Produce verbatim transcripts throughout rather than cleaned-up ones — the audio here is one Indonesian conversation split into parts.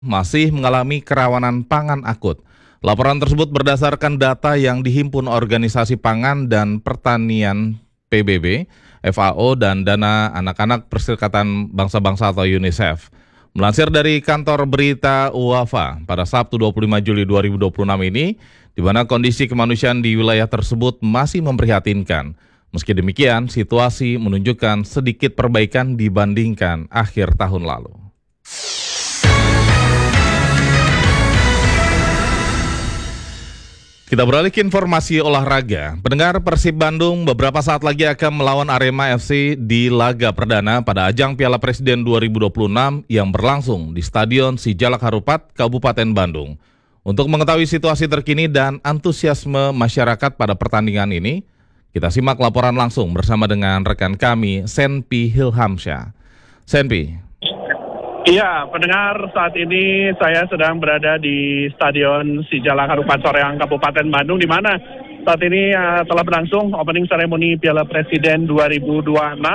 masih mengalami kerawanan pangan akut. Laporan tersebut berdasarkan data yang dihimpun Organisasi Pangan dan Pertanian P B B, F A O, dan Dana Anak-anak Perserikatan Bangsa-Bangsa atau UNICEF. Melansir dari kantor berita U W A F A pada Sabtu dua puluh lima Juli dua ribu dua puluh enam ini, di mana kondisi kemanusiaan di wilayah tersebut masih memprihatinkan. Meski demikian, situasi menunjukkan sedikit perbaikan dibandingkan akhir tahun lalu. Kita beralih ke informasi olahraga. Pendengar, Persib Bandung beberapa saat lagi akan melawan Arema F C di laga perdana pada ajang Piala Presiden dua ribu dua puluh enam yang berlangsung di Stadion Sijalak Harupat, Kabupaten Bandung. Untuk mengetahui situasi terkini dan antusiasme masyarakat pada pertandingan ini, kita simak laporan langsung bersama dengan rekan kami, Senpi Hilhamsyah. Senpi. Iya, pendengar, saat ini saya sedang berada di Stadion Sijalak Harupat Soreang, Kabupaten Bandung, di mana saat ini uh, telah berlangsung opening ceremony Piala Presiden dua ribu dua puluh enam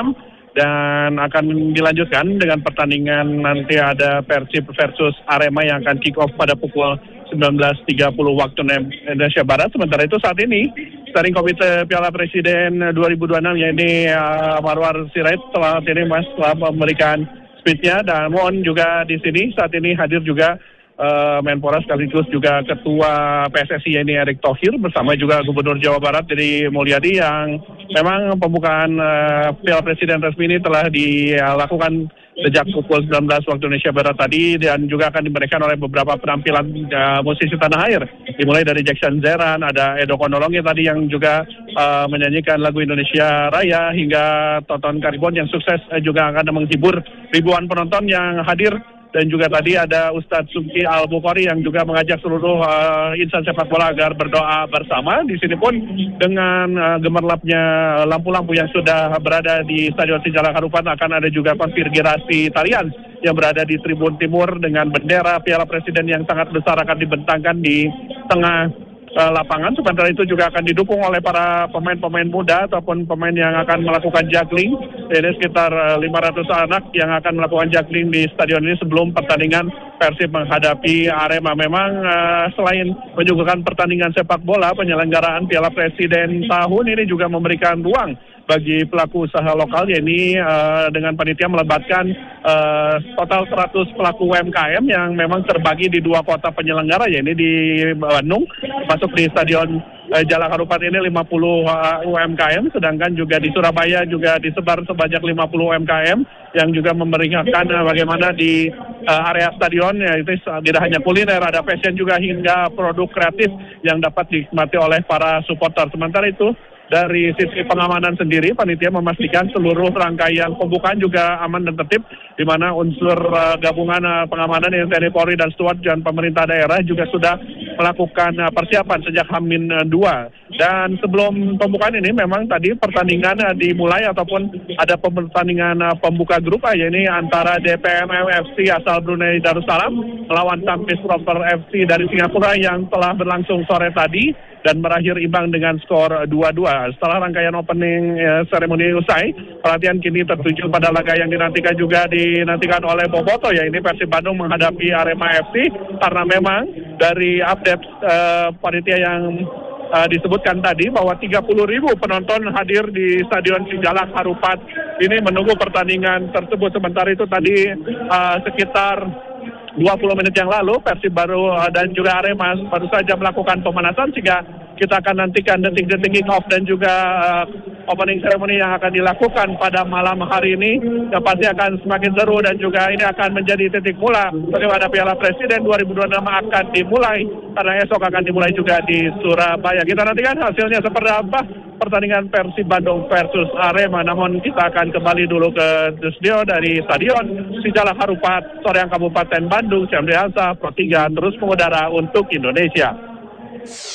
dan akan dilanjutkan dengan pertandingan nanti ada Persib versus Arema yang akan kick off pada pukul sembilan belas tiga puluh waktu Indonesia Barat. Sementara itu saat ini Steering Komite Piala Presiden dua ribu dua puluh enam yaitu uh, Marwar Sirait telah ini mas telah memberikan speech-nya, dan mohon juga di sini saat ini hadir juga uh, Menpora sekaligus juga Ketua P S S I yaitu Erick Thohir bersama juga Gubernur Jawa Barat Deddy Mulyadi, yang memang pembukaan uh, Piala Presiden resmi ini telah dilakukan sejak pukul sembilan belas waktu Indonesia Barat tadi, dan juga akan diberikan oleh beberapa penampilan uh, musisi tanah air, dimulai dari Jackson Zeran, ada Edo Konolongi tadi yang juga uh, menyanyikan lagu Indonesia Raya, hingga Tonton Karibon yang sukses uh, juga akan menghibur ribuan penonton yang hadir. Dan juga tadi ada Ustadz Subki Al-Bukhari yang juga mengajak seluruh uh, insan sepak bola agar berdoa bersama. Di sini pun dengan uh, gemerlapnya lampu-lampu yang sudah berada di Stadion Sijalak Harupat, akan ada juga konfigurasi tarian yang berada di Tribun Timur dengan bendera Piala Presiden yang sangat besar akan dibentangkan di tengah lapangan. Sementara itu juga akan didukung oleh para pemain-pemain muda ataupun pemain yang akan melakukan juggling. Ini sekitar lima ratus anak yang akan melakukan juggling di stadion ini sebelum pertandingan Persib menghadapi Arema. Memang uh, selain menyuguhkan pertandingan sepak bola, penyelenggaraan Piala Presiden tahun ini juga memberikan ruang bagi pelaku usaha lokal, yakni uh, dengan panitia melibatkan uh, total seratus pelaku U M K M yang memang terbagi di dua kota penyelenggara, yakni di Bandung, masuk di Stadion uh, Jalak Harupat ini lima puluh uh, U M K M, sedangkan juga di Surabaya juga disebar sebanyak lima puluh U M K M yang juga memeringatkan uh, bagaimana di uh, area stadion, yaitu tidak hanya kuliner, ada fashion juga hingga produk kreatif yang dapat dinikmati oleh para supporter. Sementara itu dari sisi pengamanan sendiri, panitia memastikan seluruh rangkaian pembukaan juga aman dan tertib, di mana unsur uh, gabungan uh, pengamanan yang T N I Polri dan Steward dan pemerintah daerah juga sudah melakukan uh, persiapan sejak Hamin dua. Dan sebelum pembukaan ini memang tadi pertandingan uh, dimulai ataupun ada pertandingan uh, pembuka grup uh, yaitu antara D P M M F C asal Brunei Darussalam melawan Tampines Rover F C dari Singapura yang telah berlangsung sore tadi dan berakhir imbang dengan skor dua dua. Setelah rangkaian opening eh, ceremony usai, perhatian kini tertuju pada laga yang dinantikan juga dinantikan oleh Boboto, yaitu Persib Bandung menghadapi Arema F C, karena memang dari update eh, panitia yang eh, disebutkan tadi bahwa tiga puluh ribu penonton hadir di Stadion Sijalak Harupat ini menunggu pertandingan tersebut. Sementara itu tadi eh, sekitar dua puluh menit yang lalu Persib baru dan juga Arema baru saja melakukan pemanasan, sehingga kita akan nantikan detik-detik kick off dan juga uh, opening ceremony yang akan dilakukan pada malam hari ini, yang pasti akan semakin seru dan juga ini akan menjadi titik mula bagaimana Piala Presiden dua ribu dua puluh enam akan dimulai, karena esok akan dimulai juga di Surabaya. Kita nantikan hasilnya seperti apa pertandingan Persib Bandung versus Arema. Namun kita akan kembali dulu ke studio dari Stadion Sijalak Harupat, Soreang, Kabupaten Bandung. Syamri Hansa, Pro tiga terus mengudara untuk Indonesia.